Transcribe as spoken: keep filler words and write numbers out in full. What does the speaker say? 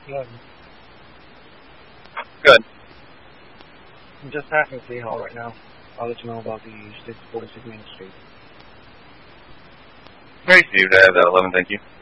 Good. Good. I'm just passing City Hall right now. I'll let you know about the six forty-six Main Street. Very received. I have that eleven, thank you.